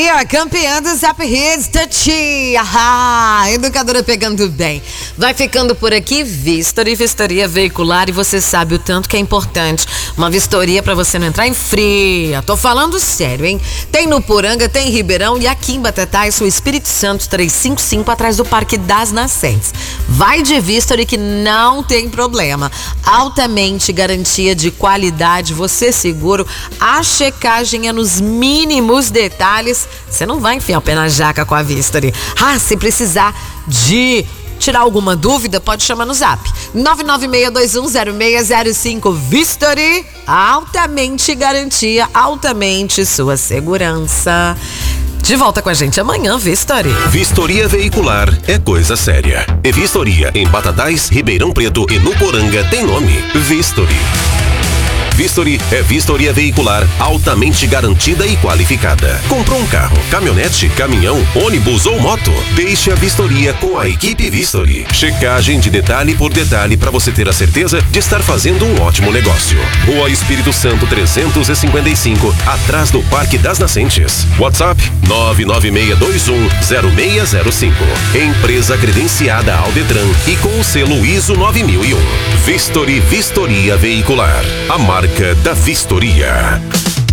a campeã do Zap Hits, Tati. Educadora pegando bem. Vai ficando por aqui, vistoria veicular, e você sabe o tanto que é importante uma vistoria pra você não entrar em fria. Tô falando sério, hein? Tem no Poranga, tem em Ribeirão e aqui em Batatais, o Espírito Santo 355, atrás do Parque das Nascentes. Vai de vistoria que não tem problema. Altamente garantia de qualidade, você seguro. A checagem é nos mínimos detalhes. Você não vai enfiar o pé na jaca com a Vistory. Se precisar de tirar alguma dúvida, pode chamar no Zap 996210605. Vistory, altamente garantia, altamente sua segurança. De volta com a gente amanhã, Vistory. Vistoria veicular é coisa séria. E vistoria em Batatais, Ribeirão Preto e no Poranga tem nome: Vistory. Vistory é vistoria veicular altamente garantida e qualificada. Comprou um carro, caminhonete, caminhão, ônibus ou moto? Deixe a vistoria com a equipe Vistory. Checagem de detalhe por detalhe para você ter a certeza de estar fazendo um ótimo negócio. Rua Espírito Santo 355, atrás do Parque das Nascentes. WhatsApp 996210605. Empresa credenciada ao Detran e com o selo ISO 9001. Vistory Vistoria Veicular. A marca da vistoria.